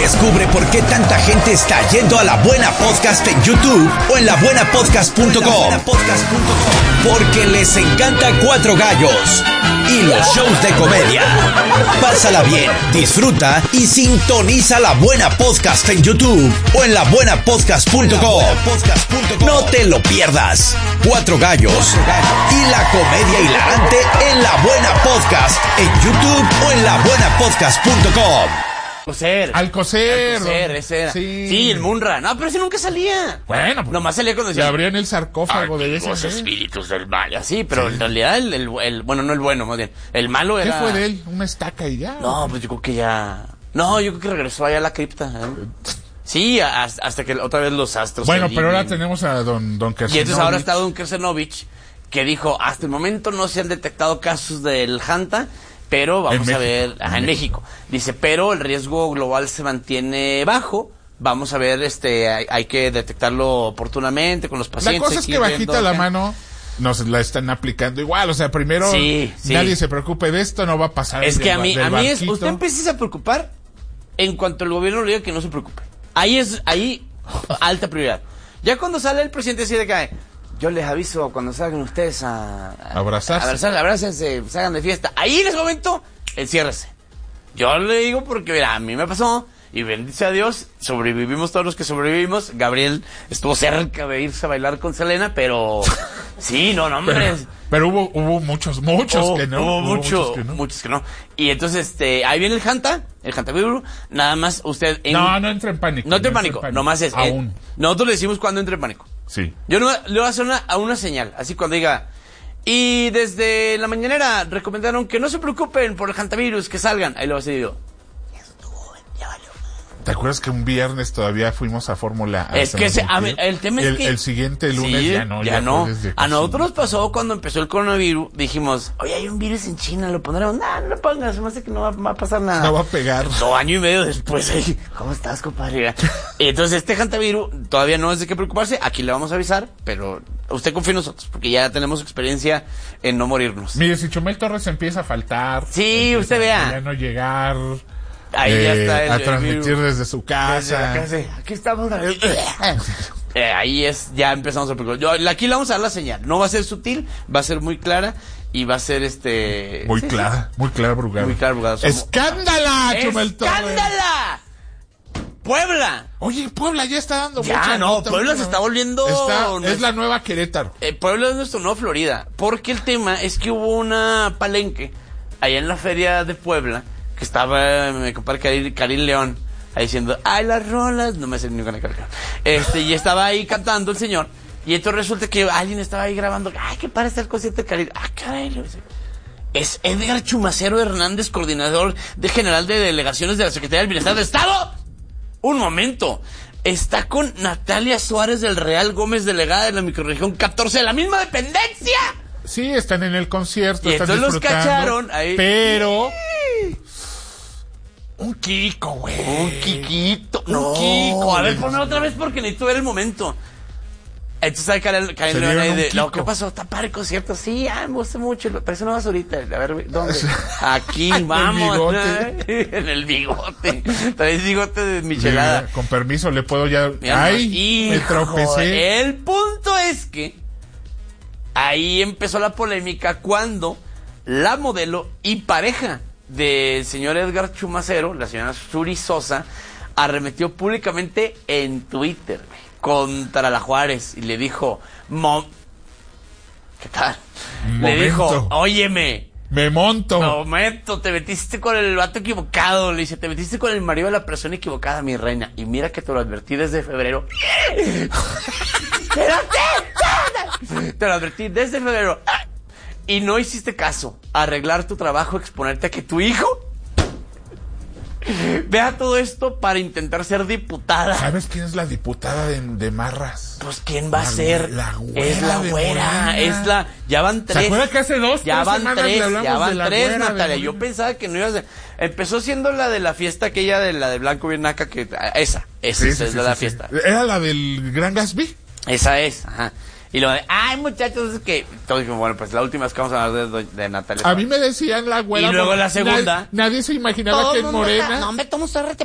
Descubre por qué tanta gente está yendo a La Buena Podcast en YouTube o en labuenapodcast.com. Porque les encanta Cuatro Gallos y los shows de comedia. Pásala bien, disfruta y sintoniza La Buena Podcast en YouTube o en labuenapodcast.com. No te lo pierdas. Cuatro Gallos y la comedia hilarante en La Buena Podcast en YouTube o en labuenapodcast.com. Alcocer, ese era. Sí. Sí, el Munra. No, pero ese nunca salía. Bueno, pues, nomás salía cuando decía, le abrían el sarcófago de ese. los espíritus del mal. Así, pero en realidad bueno, no el bueno, más bien. El malo era... ¿Qué fue de él? ¿Una estaca y ya? No, pues yo creo que ya... No, yo creo que regresó allá a la cripta. Sí, hasta que otra vez los astros... Bueno, pero ahora tenemos a don Kersenovich. Y entonces ahora está don Kersenovich, que dijo, hasta el momento no se han detectado casos del Hanta, pero vamos a ver, en México. Dice, pero el riesgo global se mantiene bajo. Vamos a ver, hay que detectarlo oportunamente con los pacientes. La cosa es que bajita la mano nos la están aplicando igual. O sea, primero nadie se preocupe de esto, no va a pasar. Es que a mí es, usted empieza a preocupar en cuanto el gobierno le diga que no se preocupe. Ahí, alta prioridad. Ya cuando sale el presidente así de que yo les aviso cuando salgan ustedes a abrazarse, se hagan de fiesta. Ahí en ese momento, enciérrese. Yo le digo porque, mira, a mí me pasó, y bendice a Dios, sobrevivimos todos los que sobrevivimos. Gabriel estuvo cerca de irse a bailar con Selena, pero sí, no, hombre. Pero hubo muchos que no. Hubo muchos que no. Y entonces, ahí viene el Hanta Virus. Nada más usted... No entre en pánico. No entre en pánico. Nomás es... Aún. Nosotros le decimos cuando entre en pánico. Sí. Yo le voy a hacer una señal. Así cuando diga... Y desde la mañanera recomendaron que no se preocupen por el hantavirus, que salgan. Ahí lo va a decir yo. Ya valió. ¿Te acuerdas que un viernes todavía fuimos a Fórmula? Es que el tema es que... El siguiente lunes ya no. A nosotros nos pasó cuando empezó el coronavirus. Dijimos, oye, hay un virus en China, lo pondremos. No lo pongas, me hace que no va a pasar nada. No va a pegar. 2 años y medio después, ¿cómo estás, compadre? Y entonces hantavirus todavía no es de qué preocuparse. Aquí le vamos a avisar, pero usted confía en nosotros, porque ya tenemos experiencia en no morirnos. Mire, si Chumel Torres empieza a faltar. Sí, usted vea. Ya no llegar... Ahí ya está a transmitir desde su casa. Aquí estamos. Ahí ya empezamos a preocupar. Aquí le vamos a dar la señal. No va a ser sutil, va a ser muy clara y va a ser muy clara, Brugado. Muy clara, Brugado. ¡Escándala, Chumel Torres! ¡Escándala! ¡Puebla! Oye, Puebla ya está dando ya, Puebla se está volviendo... es la nueva Querétaro. Puebla es nuestro nuevo Florida. Porque el tema es que hubo una palenque allá en la feria de Puebla, que estaba mi compadre Karim León ahí diciendo, ay, las rolas, no me sé ninguna canción. Y estaba ahí cantando el señor, y entonces resulta que alguien estaba ahí grabando, ay, qué padre está el concierto de Karim. Ah, caray, es Edgar Chumacero Hernández, coordinador general de delegaciones de la Secretaría del Bienestar del Estado. Un momento, está con Natalia Suárez del Real Gómez, delegada de la microrregión 14 de la misma dependencia. Sí, están en el concierto, y están entonces disfrutando, los cacharon ahí. Pero... Un Kiko, güey. Un Kikito. No. Un Kiko. A ver, ponme otra vez porque necesito ver el momento. Entonces hay Karen León ahí de... ¿Qué pasó? ¿Está padre el concierto? Sí, me gusta mucho. Pero eso no vas ahorita. A ver, ¿dónde? Aquí, vamos. En el bigote. Traes bigote de michelada. Con permiso, ¿le puedo ya...? ¡Ay! Me tropecé. El punto es que ahí empezó la polémica cuando la modelo y pareja del señor Edgar Chumacero, la señora Suri Sosa, arremetió públicamente en Twitter contra la Juárez y le dijo, ¿qué tal? Le dijo, óyeme, me monto, te metiste con el vato equivocado, le dice, te metiste con el marido de la persona equivocada, mi reina, y mira que te lo advertí desde febrero. Te lo advertí desde febrero. Y no hiciste caso. Arreglar tu trabajo, exponerte a que tu hijo vea todo esto para intentar ser diputada. ¿Sabes quién es la diputada de Marras? Pues ¿quién va a ser? La güera. Es la güera. Ya van 3. ¿Se acuerda que hace 2? Ya van 3, Natalia. De... Yo pensaba que no iba a ser. Empezó siendo la de la fiesta aquella de la de Blanco bien naca, que esa es la fiesta. ¿Era la del Gran Gatsby? Esa es, ajá. Y lo de, ay, muchachos, es que... Todos dijimos, bueno, pues la última vez que vamos a hablar de Natalia. A mí me decían la güera... Y luego la segunda... Nadie se imaginaba que en Morena... No, me tomo